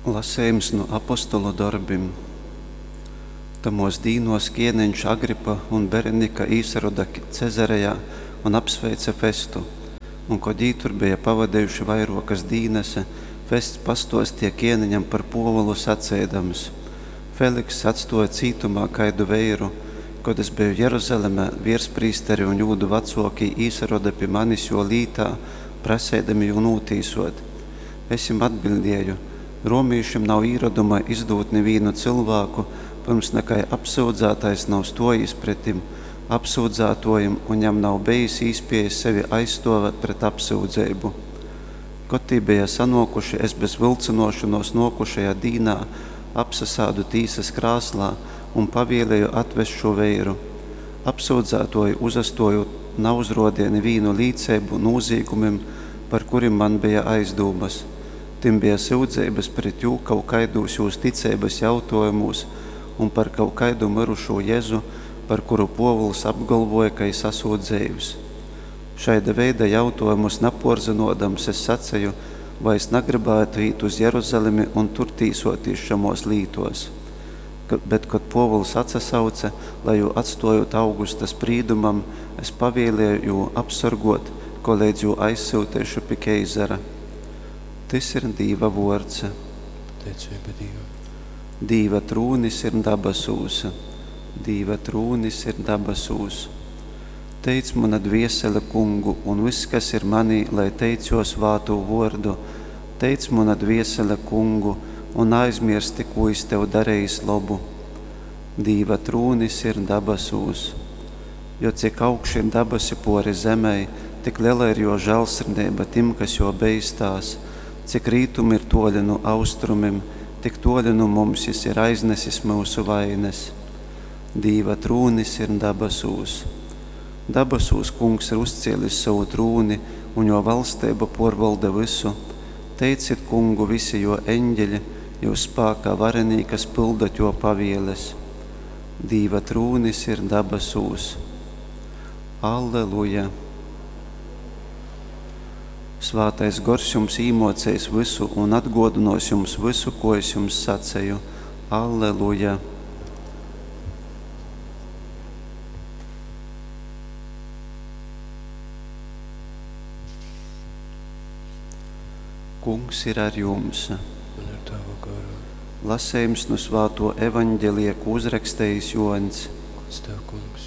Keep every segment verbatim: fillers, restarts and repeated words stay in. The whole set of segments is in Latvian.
Lasējums no apostolu darbim. Tamos dīnos Kieneņš Agripa un Berenika īsaroda Cezarejā un apsveica Festu. Un, kod jī tur bija pavadējuši vairokas dīnese, Fests pastostie Kieneņam par povolu sacēdams. Feliks atstoja cītumā kaidu veiru, kod es biju Jeruzalemē, viersprīsteri un jūdu vecokī īsaroda pi manis jo lītā, prasēdami jū nūtīsot. Es jim atbildēju: Romīšiem nav īraduma izdūt nevienu cilvēku, pirms nekai apsūdzētais nav stojis pretim apsūdzētojam un jam nav bijis īspējas sevi aizstāvēt pret apsūdzeibu. Kod tī bija sanokuši, es bez vilcinošanos nokušajā dīnā apsasādu tīsas krāslā un pavielēju atvest šo veiru. Apsūdzētoju uzastoju nauzrodie nevienu līdzeibu nūzīgumim, par kurim man bija aizdūmas. Tim bija sūdzības pret jū kaut kaidūs jūs ticības jautojumūs un par kaut kaidu mirušo Jezu, par kuru povuls apgalvoja, ka es asūdzējus. Šaida veida jautojumus naporzinodams es sacēju, vai es negribētu īt uz Jeruzalemi un tur tīsotīs šamos lītos. Bet, kad povuls atsasauca, lai jū atstājot Augusta sprīdumam, es pavēlēju jū apsargot, ko līdz jū aizsūtēšu pi keizara. Tas ir Dīva vords. Teicība Dīva. Dīva trūnis ir dabasūs. Dīva trūnis ir dabasūs. Teic mana dviesele kungu, un viss, kas ir manī, lai teicos vātu vordu. Teic mana dviesele kungu, un aizmirsti, ko es tev darējis labu. Dīva trūnis ir dabasūs. Jo cik augši ir dabasi pori zemei, tik liela ir jo žēlsirdība tim, kas jo beistās. Cik rītum ir toļi no austrumim, tik toļi no mums jis ir aiznesis mūsu vainas. Dīva trūnis ir dabasūs. Dabasūs kungs ir uzcēlis savu trūni, un jo valstība porvalda visu. Teicit kungu visi jo eņģeļi, jo spākā varenī, kas pildat jo pavieles. Dīva trūnis ir dabasūs. Alleluja! Svātais gors jums īmocējis visu un atgodinos jums visu, ko es jums sacēju. Alleluja! Kungs ir ar jums. Un ar tavu garu. Lasējums no svāto evaņģelija, ko uzrakstējis Joņs. Kungs tev, kungs.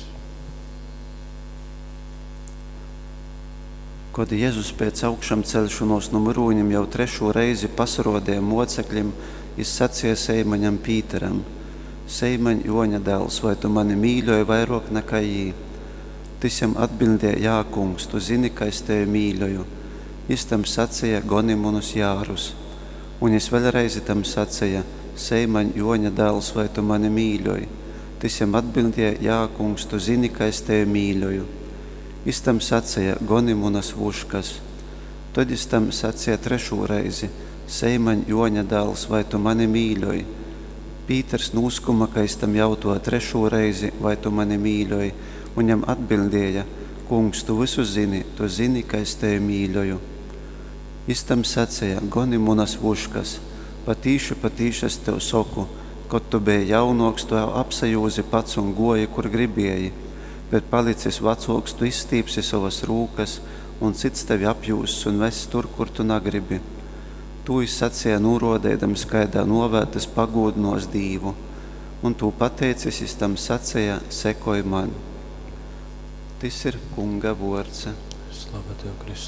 Kod Jēzus pēc augšam celšanos no mirūņiem jau trešo reizi pasarodēja mocekļiem, jis sacīja Seimaņam Pīteram: Seimaņ, Joņa dēls, vai tu mani mīļoji vairāk nekā jī? Tas jam atbildēja: Jā, kungs, tu zini, ka es tevi mīļoju. Jis tam sacīja: goni munus jārus. Un jis vēlreiz tam sacīja: Seimaņ, Joņa dēls, vai tu mani mīļoji? Tas jam atbildēja: Jā, kungs, tu zini, ka es tevi mīļoju. Jis tam sacīja: goni munas vuškas. Tad jis tam sacīja trešo reizi: Seimaņ, Joņa dēls, vai tu mani mīļoji? Pīters nūskuma, ka es tam jautoju trešo reizi: vai tu mani mīļoji? Un jam atbildēja: kungs, tu visu zini, tu zini, ka es tevi mīļoju. Jis tam sacīja: goni munas vuškas. Patīši, patīši es tev soku, kad tu biji jaunoks, tu jau apsajūzi pats un goji, kur gribēji. Bet palicis vecāks, tu izstīpsi savas rūkas, un cits tevi apjūs un ves tur, kur tu negribi. Tu es sacīja nūrodēdams, kaidā novētas pagūdnos Dīvu. Un tu pateicis, es tam sacīja: sekoj man. Tas ir kunga vords. Slava tev, Kristus.